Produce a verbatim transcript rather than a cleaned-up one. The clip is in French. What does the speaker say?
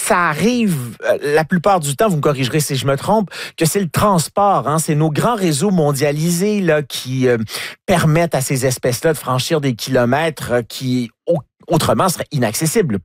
ça arrive euh, la plupart du temps, vous me corrigerez si je me trompe, que c'est le transport, hein, c'est nos grands réseaux mondialisés là, qui euh, permettent à ces espèces-là de franchir des kilomètres euh, qui, au- autrement, seraient inaccessibles